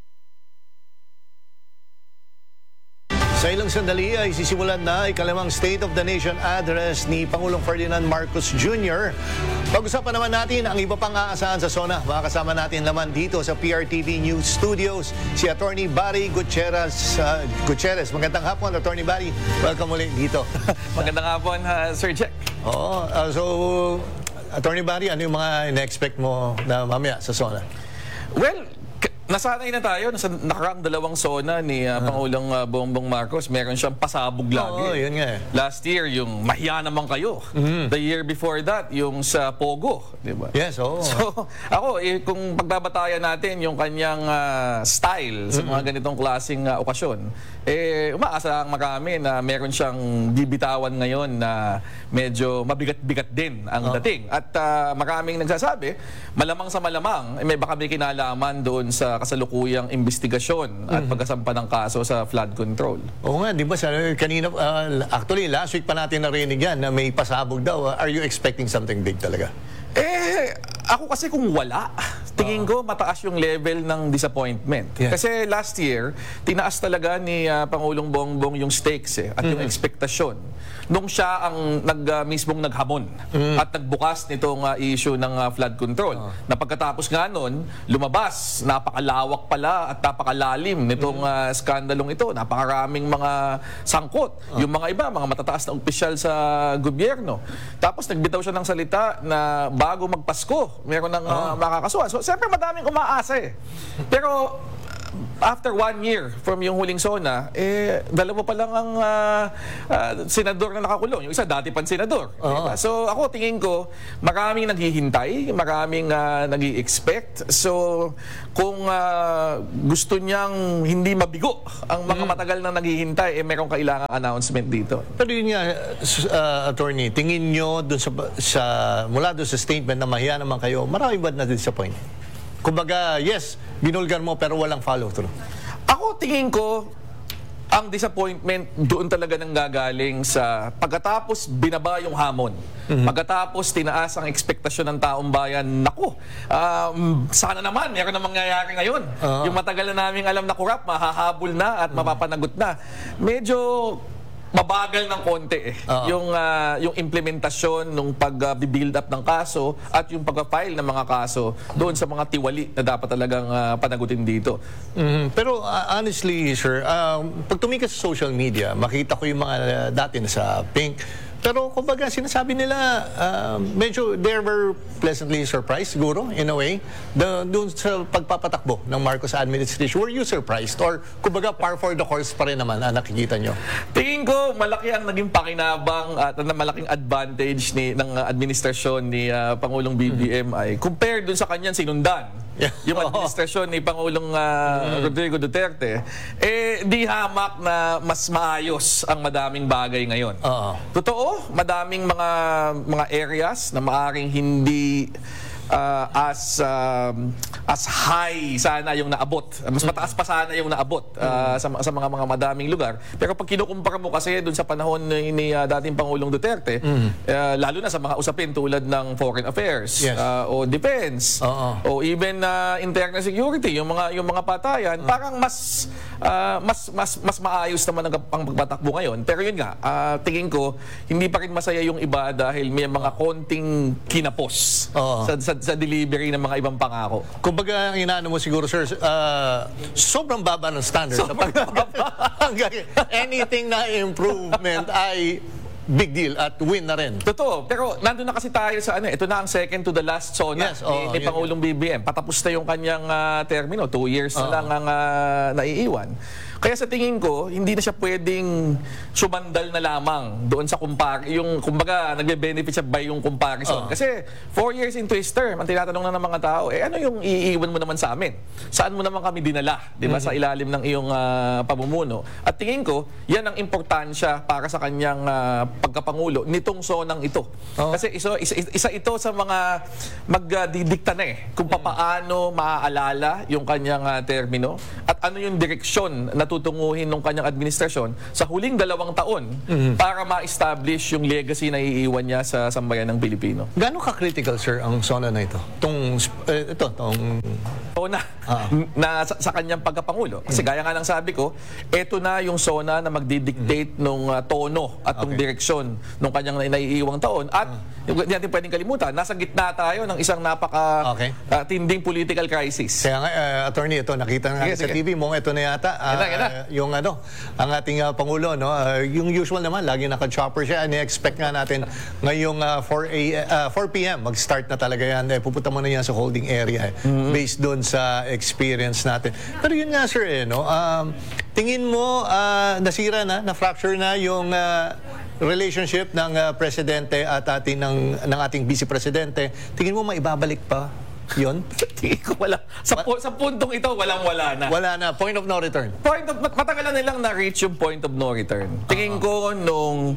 Sa ilang sandali ay sisimulan na ikalimang State of the Nation address ni Pangulong Ferdinand Marcos Junior Pag-usapan naman natin ang iba pang aasahan sa SONA. Makakasama natin naman dito sa P R T V News Studios si Attorney Barry Gutierrez. Uh, Gutierrez. Magandang hapon, Attorney Barry. Welcome muli dito. Magandang hapon, uh, Sir Jack. Oo. Uh, so, Attorney Barry, ano yung mga in-expect mo na mamaya sa SONA? Well, nasanay na tayo sa nakaraang dalawang SONA ni uh, Pangulong uh, Bongbong Marcos. Meron siyang pasabog lagi. Oo, yun nga eh. Last year, yung mahiya naman kayo. Mm-hmm. The year before that, yung sa Pogo. Diba? Yes, oo. So, ako, eh, kung pagbabatayan natin yung kanyang uh, style sa mga mm-hmm. ganitong klaseng uh, okasyon, eh, umaasa lang marami na meron siyang bibitawan ngayon na medyo mabigat-bigat din ang oh. dating. At uh, maraming nagsasabi, malamang sa malamang, eh, may baka may kinalaman doon sa kasalukuyang investigasyon at mm. pagkasampa ng kaso sa flood control. Oo nga, di ba? Kanina, uh, actually, last week pa natin narinig yan na may pasabog daw. Are you expecting something big talaga? Eh, ako kasi kung wala, tingin ko mataas yung level ng disappointment. Yeah. Kasi last year, tinaas talaga ni uh, Pangulong Bongbong yung stakes eh, at mm-hmm. yung expectasyon. Nung siya ang nag, uh, mismong naghamon mm-hmm. at nagbukas nitong uh, issue ng uh, flood control. Oh. Na pagkatapos nga nun, lumabas, napakalawak pala at napakalalim nitong uh, skandalong ito. Napakaraming mga sangkot. Oh. Yung mga iba, mga matataas na opisyal sa gobyerno. Tapos nagbitaw siya ng salita na bago magpasko, meron ng uh, oh. makakasuhan. So, siyempre madaming umaasa eh. Pero after one year from yung huling SONA, eh, dalawa pa lang ang uh, uh, senador na nakakulong. Yung isa, dati pang senador. Oh. Diba? So, ako tingin ko, maraming naghihintay, maraming uh, nag-i-expect. So, kung uh, gusto niyang hindi mabigo ang mga mm. matagal na naghihintay, eh, merong kailangang announcement dito. Pero yun nga, uh, Attorney, tingin nyo dun sa, sa, mula doon sa statement na mahiya naman kayo, marami ba na-disappoint? Kumbaga, yes, binulgar mo pero walang follow-through. Ako, tingin ko, ang disappointment doon talaga nang gagaling sa pagkatapos binaba yung hamon. Mm-hmm. Pagkatapos tinaas ang ekspektasyon ng taong bayan, naku, um, sana naman meron na mangyayari ngayon. Uh-huh. Yung matagal na namin alam na kurap, mahahabol na at uh-huh. mapapanagot na. Medyo mabagal ng konti eh. Uh-huh. Yung uh, yung implementasyon nung pag-build up ng kaso at yung pag-file ng mga kaso doon sa mga tiwali na dapat talagang uh, panagutin dito. Mm-hmm. Pero uh, honestly, sir, uh, pag tumikas sa social media, makita ko yung mga uh, dati na sa Pink. Pero kumbaga sinasabi nila, uh, medyo they were pleasantly surprised siguro in a way the, doon sa pagpapatakbo ng Marcos administration. Were you surprised? Or kumbaga par for the course pa rin naman ang nakikita nyo? Tingin ko malaki ang naging pakinabang at uh, malaking advantage ni ng uh, administrasyon ni uh, Pangulong B B M mm-hmm. ay compared doon sa kanyang sinundan. Yeah. Yung administrasyon ni Pangulong uh, mm-hmm. Rodrigo Duterte, eh di hamak na mas maayos ang madaming bagay ngayon. Uh-huh. Totoo, madaming mga mga areas na maaring hindi uh, as um, as high sana yung naabot. Mas mataas pa sana yung naabot uh, sa, sa mga mga madaming lugar. Pero pag kinukumpara mo kasi dun sa panahon ni, ni uh, dating Pangulong Duterte, mm-hmm. uh, lalo na sa mga usapin tulad ng foreign affairs, yes. uh, o defense, uh-uh. o even uh, internal security, yung mga yung mga patayan, uh-huh. parang mas uh, mas mas mas maayos naman ang, ang pagpatakbo ngayon. Pero yun nga, uh, tingin ko hindi pa rin masaya yung iba dahil may mga konting kinapos uh-huh. sa, sa sa delivery ng mga ibang pangako. Kumbaga, ang inaano mo siguro, sir, uh, sobrang baba ng standard. Sobrang baba. Anything na improvement ay big deal at win na rin. Totoo. Pero nandun na kasi tayo sa ano, ito na ang second to the last zona yes, oh, ni, ni yeah, Pangulong yeah. B B M. Patapos na yung kanyang uh, termino. Two years uh-huh. na lang ang uh, naiiwan. Kaya sa tingin ko, hindi na siya pwedeng sumandal na lamang doon sa kumpar yung kumbaga nagbe-benefit siya by yung comparison. Uh-huh. Kasi four years into his term, ang tinatanong na ng mga tao, eh ano yung iiwan mo naman sa amin? Saan mo naman kami dinala, 'di ba, mm-hmm. sa ilalim ng iyong uh, pamumuno? At tingin ko, yan ang importansya para sa kanyang uh, pagkapangulo nitong zonang ito. Uh-huh. Kasi isa, isa, isa ito sa mga magdidikta na eh kung paano maaalala yung kanyang uh, termino at ano yung direksyon na tutunguhin ng kanyang administrasyon sa huling dalawang taon mm-hmm. para ma-establish yung legacy na iiwan niya sa sambayan ng Pilipino. Gano'ng ka-critical, sir, ang zona na ito? Tong, eh, ito, tong... Zona ah. na sa, sa kanyang pagkapangulo. Kasi mm-hmm. gaya nga ng sabi ko, ito na yung zona na magdidictate mm-hmm. ng uh, tono at okay. ng direksyon ng kanyang naiiwang taon. At uh-huh. hindi natin pwedeng kalimutan, nasa gitna tayo ng isang napaka okay. uh, tinding political crisis. Kaya nga, uh, attorney, ito, nakita nga sige, sa sige. T V mo, ito na yata. Uh, Uh, yung ano, ang ating uh, Pangulo, no, uh, yung usual naman, lagi naka-chopper siya. Ni-expect nga natin ngayong uh, four p m mag-start na talaga yan. Eh, pupunta mo na yan sa holding area eh, mm-hmm. based doon sa experience natin. Pero yun nga, sir, eh, no, um, tingin mo uh, nasira na, na-fracture na yung uh, relationship ng uh, presidente at ating, ng, ng ating vice-presidente. Tingin mo maibabalik pa yun? Tingin ko wala. Sa, po, sa puntong ito, walang-wala na. Wala na. Point of no return. Point of, matagal na nilang na-reach yung point of no return. Tingin uh-huh. ko nung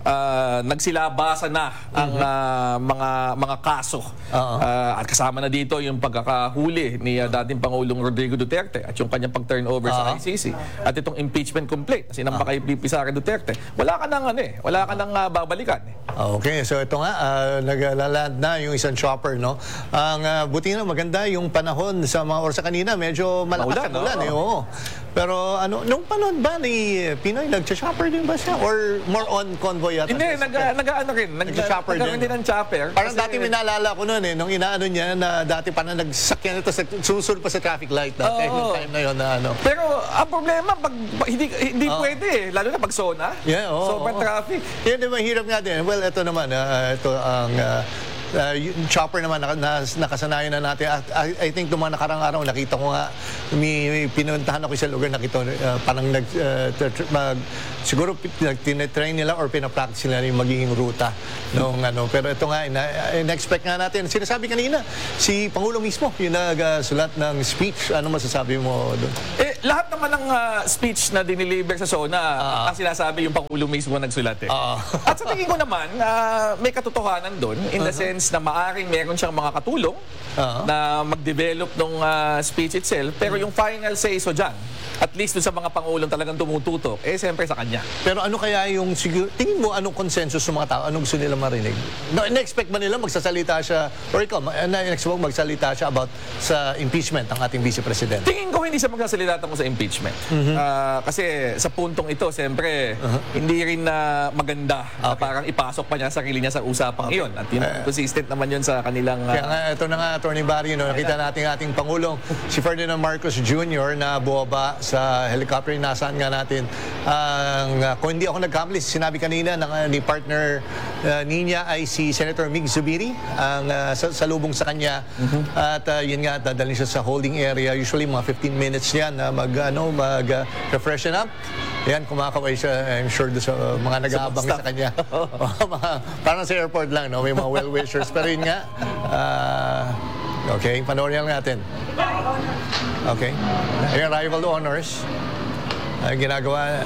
uh, nagsilabasa na ang uh, mga mga kaso. Uh-huh. Uh, at kasama na dito yung pagkakahuli ni uh, dating Pangulong Rodrigo Duterte at yung kanyang pag-turnover uh-huh. sa I C C. At itong impeachment complaint. Sinampa uh-huh. kay P P Sara Duterte. Wala ka nang ano eh. Wala ka nang uh, babalikan eh. Okay, so ito nga, uh, naglaland na yung isang chopper, no? Ang uh, buti na maganda yung panahon sa mga orsa kanina, medyo malakas ang ulan, eh, oo. Pero ano, nung panahon ba ni Pinoy, nag-chopper din ba siya? Or more on convoy yata? Hindi, nag-ano rin. Nag-chopper din. din ng chopper. Parang dati minaalala ko noon eh, nung inaano niya na dati pa na nagsakyan ito, susunod pa sa traffic light dati, yung time na yun na ano. Pero ang problema, pag, hindi, hindi pwede eh, lalo na pag zona. Yeah, oo. Sobrang traffic. Yun, di ba, hirap nga din. Well, ito naman, uh, ito ang uh, uh, yung chopper naman na, na, nakasanayan na natin. At I, I think dumaan nakarang araw, nakita ko nga, may, may pinuntahan ako sa lugar, nakita uh, parang nag, uh, mag, siguro tinetrain nila or pinapractice nila yung magiging ruta. Nung, ano. Pero ito nga, in-expect nga natin. Sinasabi kanina, si Pangulo mismo, yung nagsulat ng speech. Ano masasabi mo doon? Eh, lahat naman ng uh, speech na diniliver sa zona, uh-huh. ang sinasabi yung Pangulo mismo nagsulat eh. Uh-huh. At sa tingin ko naman, uh, may katotohanan doon in the uh-huh. sense na maaring meron siyang mga katulong uh-huh. na mag-develop ng uh, speech itself, pero yung final say so dyan, at least dun sa mga pangulong talagang tumututok, eh siyempre sa kanya. Pero ano kaya yung, siguro, tingin mo anong consensus ng mga tao? Anong gusto nila marinig? No, na-expect ba nila magsasalita siya, or ikaw, na-expect mo magsalita siya about sa impeachment ng ating Vice President? Tingin ko hindi siya magsasalita tungkol sa impeachment. Mhm. Ah, kasi sa puntong ito, siyempre, hindi rin na maganda na parang ipasok pa niya sarili niya sa usapang iyon. At yun, consistent naman yun sa kanilang... ah, Kaya nga, ito na nga, Attorney Barry, no, nakita natin ating Pangulong, si Ferdinand Marcos Junior na buwaba sa helicopter. Nasaan nga natin. Ang, uh, kung hindi ako nagkamali, sinabi kanina ng, uh, ni partner uh, niya ay si Senator Mig Zubiri, ang uh, salubong sa kanya. At uh, yun nga, dadalhin siya sa holding area. Usually, mga fifteen minutes yan na mag, ano, mag uh, refreshen up. Yan, kumakaway siya, I'm sure, sa uh, mga nag-aabang sa kanya. Mga, parang sa airport lang, no? May mga well-wishers. Pero yun nga, uh, okay, panoorin lang natin. Okay. Ayun, arrival honors. Ang ginagawa.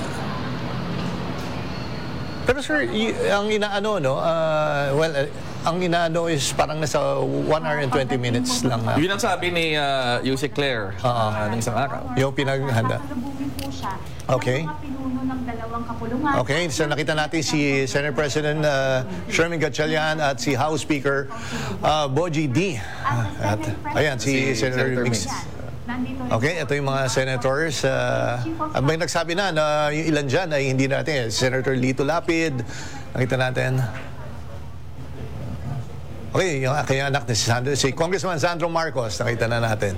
Pero sir, y- ang inaano, no? Uh, well, uh, ang inaano is parang nasa one hour and twenty minutes lang. Uh, Yun ang sabi ni uh, Yuse Claire uh, ng isang araw. Yung pinaghanda. Okay. Okay, so nakita natin si Senate President uh, Sherman Gatchalian at si House Speaker uh, Bogie D. At, ayan, si, si Senator Mix. Okay, ito yung mga senators. Uh, may nagsabi na na yung ilan dyan ay hindi natin. Senator Lito Lapid, nakita natin. Okay, yung kaya anak ni si, Sandro, si Congressman Sandro Marcos, nakita na natin.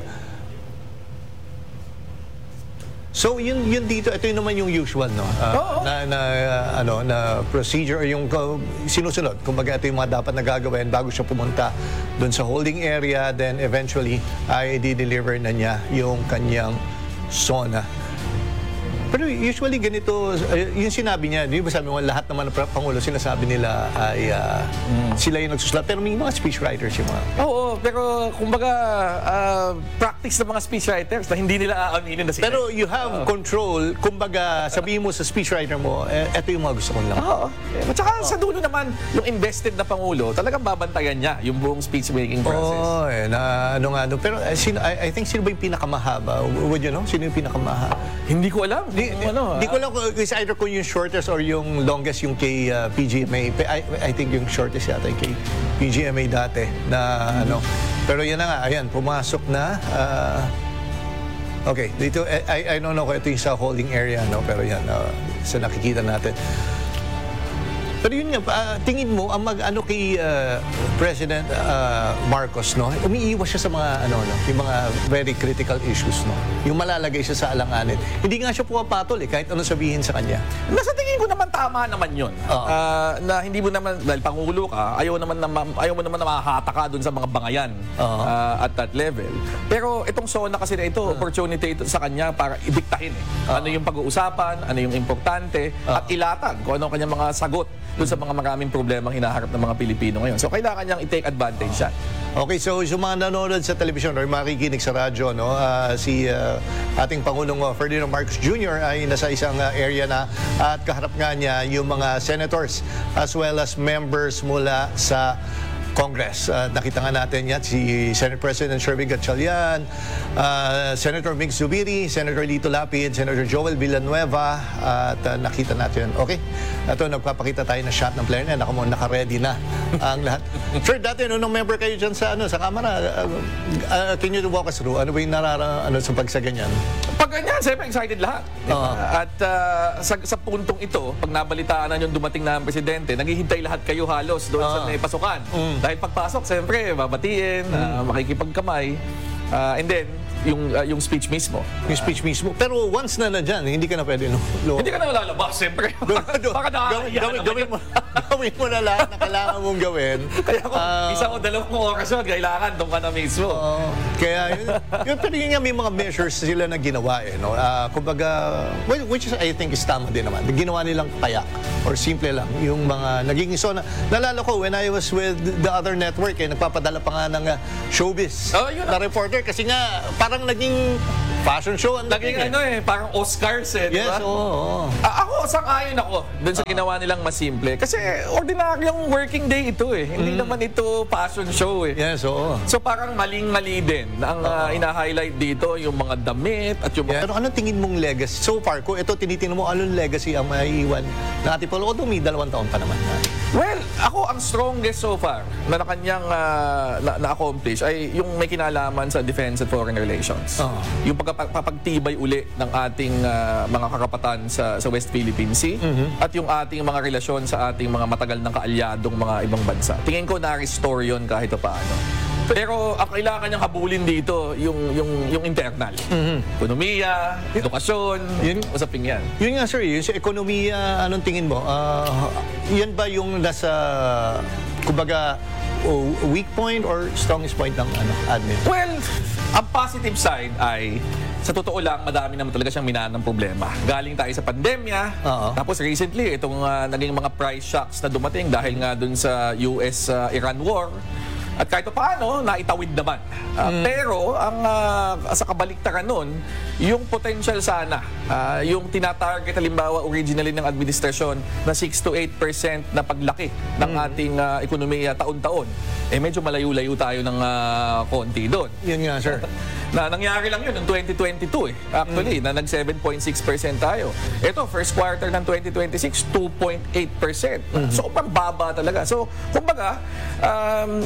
So yun yun dito, ito yun naman yung usual, no, uh, na, na uh, ano na procedure or yung uh, sinusunod. Kumbaga ito yung mga dapat na gagawin bago siya pumunta doon sa holding area, then eventually ay di-deliver na niya yung kanyang SONA. Pero usually ganito, uh, yung sinabi niya, di ba sabi mo, lahat naman ng Pangulo sinasabi nila ay uh, mm. sila yung nagsusulat. Pero may mga speechwriters yung mga... Oo, pero kumbaga, uh, practice ng mga speechwriters na hindi nila aaminin na sila. Pero you have uh, control, kumbaga sabihin mo sa speechwriter mo, eh, eto yung mga gusto kong lang. Oo. At saka oh. sa dulo naman, yung invested na Pangulo, talagang babantayan niya yung buong speech-making process. Oo, oh, eh, na ano nga. No. Pero uh, sino, I, I think sino ba yung pinakamahaba? Would you know? Sino yung pinakamahaba? Hindi ko alam. Di, ano, di ko alam kung is either kung yung shortest or yung longest yung kay uh, P G M A. I, I think yung shortest yata yung kay P G M A dati na mm-hmm. ano. Pero yan na nga, ayan, pumasok na. Uh, okay, dito, I, I don't know kung ito yung sa holding area, no? Pero yan, uh, sa nakikita natin. Pero yun nga, uh, tingin mo, ang mag-ano kay uh, President uh, Marcos, no? Umiiwas siya sa mga, ano, no? Yung mga very critical issues, no? Yung malalagay siya sa alanganin. Hindi nga siya pumapatol, eh, kahit ano sabihin sa kanya. Nasa tingin ko naman tama naman yun. Uh-huh. Uh, na hindi mo naman, dahil Pangulo ka, ayaw, naman na, ayaw mo naman na mahahata ka dun sa mga bangayan uh-huh. uh, at that level. Pero itong SONA kasi na ito, uh-huh. opportunity ito sa kanya para idiktahin. Eh. Uh-huh. Ano yung pag-uusapan, ano yung importante, uh-huh. at ilatag kung ano ang kanyang mga sagot doon sa mga maraming problemang hinaharap ng mga Pilipino ngayon. So, kailangan niyang i-take advantage siya. Okay, so yung mga nanonood sa television or makikinig sa radyo, no, uh, si uh, ating Pangulong uh, Ferdinand Marcos Junior ay nasa isang uh, area na at kaharap nga niya yung mga senators as well as members mula sa Congress. Uh, nakita nga natin yan, si Senate President Sherman Gatchalian, uh, Senator Mig Zubiri, Senator Lito Lapid, Senator Joel Villanueva, uh, at uh, nakita natin. Okay, ito, nagpapakita tayo na shot ng player na, naka, naka-ready na ang lahat. Sir, dati, no, nung member kayo dyan sa, ano, sa kamera, uh, uh, can you walk us through? Ano ba yung narara, ano, sa pagsaganyan? Pag ganyan, siyempre excited lahat. Uh-huh. At uh, sa, sa puntong ito, pag nabalitaan na yung dumating na ang presidente, naghihintay lahat kayo halos doon uh-huh. sa may pasukan. Mm. Dahil pagpasok, siyempre, babatiin, mm. uh, makikipagkamay. Uh, and then, yung uh, yung speech mismo. Yung speech mismo. Pero once na na dyan, hindi ka na pwede. No, hindi ka na malalabas, siyempre. Baka gawin, gawin, gawin, mo, gawin mo na lahat na kailangan mong gawin. Kaya kung uh, isa o dalawang oras yun, kailangan doon ka na mismo. Uh, kaya yun, yun, pero yun nga may mga measures sila na ginawa. Eh, no? uh, kumbaga, well, which is, I think is tama din naman. Ginawa nilang payak or simple lang. Yung mga naging SONA. Nalala ko, when I was with the other network, eh, nagpapadala pa nga ng uh, showbiz oh, yun na reporter. Kasi nga, parang naging fashion show. Naging ano eh, parang Oscars eh, di ba? Yes, oo. Oh, oh. Uh, ako, sang-ayon ako dun sa ginawa nilang mas simple. Kasi ordinaryong working day ito eh. Hindi naman ito fashion show eh. Yes, oo. So parang maling-mali din na ang uh, ina-highlight dito yung mga damit at yung Yeah. Pero anong tingin mong legacy? So far, kung ito tinitingnan mo, anong legacy ang maiiwan na ating Pangulo? Although may dalawang taon pa naman. Well, ako ang strongest so far na na kanyang uh, na- na-accomplish ay yung may kinalaman sa defense and foreign relations. Oh. Yung pagpapagtibay uli ng ating uh, mga karapatan sa sa West Philippine Sea Mhm. at yung ating mga relasyon sa ating mga matagal ng kaalyadong mga ibang bansa. Tingin ko na-restore yun kahit pa paano. Pero ang kailangan niyang habulin dito yung yung yung internal. Ekonomiya, edukasyon, yun usaping yan. Yun nga, sir, yung sa ekonomiya, anong tingin mo? Ah, yan ba yung nasa, kumbaga, oh, weak point or strongest point ng ano, admin? Well, ang positive side ay sa totoo lang, madami naman talaga siyang minaan ng problema. Galing tayo sa pandemya, tapos recently, itong uh, naging mga price shocks na dumating dahil nga dun sa U S-Iran war. At kahit paano, naitawid naman. Uh, Mm. Pero, ang uh, sa kabaliktaran nun, yung potential sana, uh, yung tinatarget halimbawa originally ng administrasyon na six to eight percent na paglaki ng ating uh, ekonomiya taon-taon, eh medyo malayo-layo tayo ng uh, konti doon. Yun nga, sir. Na nangyari lang yun noong twenty twenty-two eh. Actually, na nag seven point six percent tayo. Ito, first quarter ng twenty twenty-six, two point eight percent. So, pambaba talaga. So, kumbaga, um,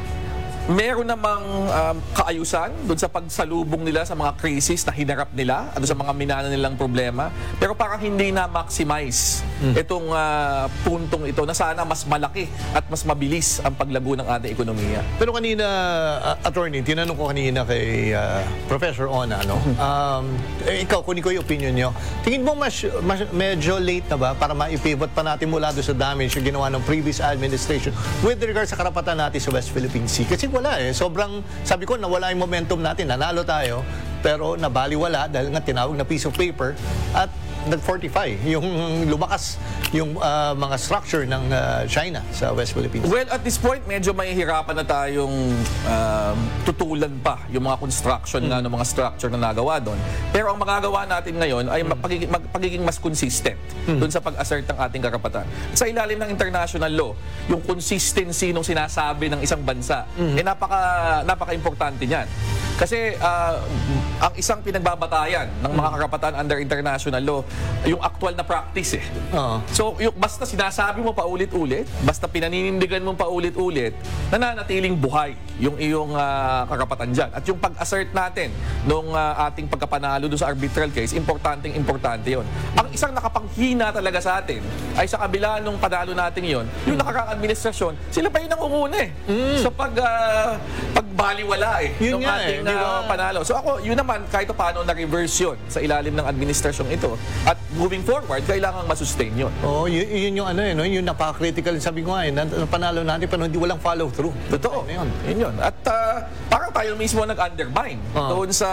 meron namang um, kaayusan doon sa pagsalubong nila sa mga crisis na hinarap nila at sa mga minana nilang problema. Pero parang hindi na maximize itong uh, puntong ito na sana mas malaki at mas mabilis ang paglago ng ating ekonomiya. Pero kanina, uh, attorney, tinanong ko kanina kay uh, Professor Ona, no? Um, eh, ikaw, kunin ko yung opinion nyo. Tingin mo mas, mas, medyo late na ba para maipivot pa natin mula doon sa damage yung ginawa ng previous administration with regard sa karapatan natin sa West Philippine Sea? Kasi wala eh. Sobrang, sabi ko, nawala yung momentum natin. Nanalo tayo, pero nabaliwala dahil nga tinawag na piece of paper at nag-fortify yung lumakas yung uh, mga structure ng uh, China sa West Philippines. Well, at this point, medyo mahihirapan na tayong um, tutulan pa yung mga construction nga ng mga structure na nagawa doon. Pero ang magagawa natin ngayon ay magpagiging, magpagiging mas consistent doon sa pag-assert ng ating karapatan. Sa ilalim ng international law, yung consistency ng sinasabi ng isang bansa, eh napaka, napaka-importante niyan. Kasi uh, ang isang pinagbabatayan ng mga karapatan under international law, yung actual na practice eh. Uh-huh. So, yung basta sinasabi mo pa ulit-ulit, basta pinaninindigan mo pa ulit-ulit, nananatiling buhay yung iyong uh, karapatan dyan. At yung pag-assert natin nung uh, ating pagkapanalo doon sa arbitral case, importanteng importante yon. Ang isang nakapanghina talaga sa atin ay sa kabila nung panalo natin yon, yung nakaraang administrasyon, sila pa yung nangunguna eh. Mm. Sa pag, uh, pagbaliwala eh, Yun ng nga ating eh, di ba? uh, panalo. So ako, yun naman, kahit paano na-reverse yun sa ilalim ng administrasyong ito. At moving forward, kailangan masustain yun. Oo, oh, yun, yun yung ano eh, no? Yung napaka-critical, sabi ko nga eh, na, panalo natin pero hindi walang follow-through. Totoo. Yun. Yun yun. At uh, parang tayo mismo nag-undermine Uh-huh. doon sa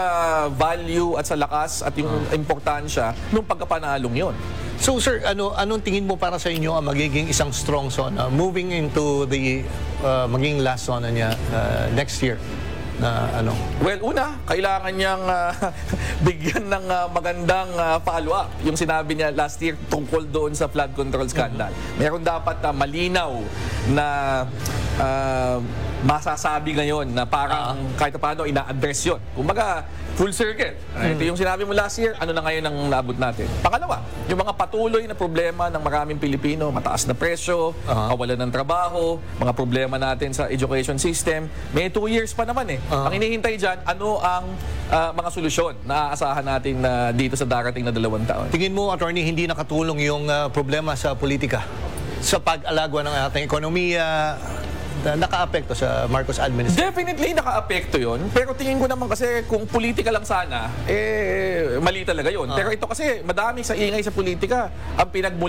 value at sa lakas at yung importansya nung pagkapanalong yun. So sir, ano anong tingin mo para sa inyo ang magiging isang strong zona moving into the uh, maging last zona niya uh, next year? Na ano? Well, una, kailangan niyang uh, bigyan ng uh, magandang uh, follow-up. Yung sinabi niya last year tungkol doon sa flood control scandal. Meron dapat uh, malinaw na uh, masasabi ngayon na parang uh-huh. kahit paano ina-address yun. Kumbaga, full circle. Uh, ito yung sinabi mo last year, ano na ngayon ang naabot natin. Pangalawa, yung mga patuloy na problema ng maraming Pilipino, mataas na presyo, uh-huh. kawalan ng trabaho, mga problema natin sa education system, may two years pa naman eh. Uh-huh. Ang hinihintay dyan, ano ang uh, mga solusyon na aasahan natin uh, dito sa darating na dalawang taon. Tingin mo, attorney, hindi nakatulong yung uh, problema sa politika sa pag-alagwa ng ating ekonomiya, naka-apekto sa Marcos administration? Definitely naka-apekto yun. Pero tingin ko naman kasi kung politika lang sana, eh mali talaga yun. Uh-huh. Pero ito kasi madami sa ingay sa politika ang pinagmula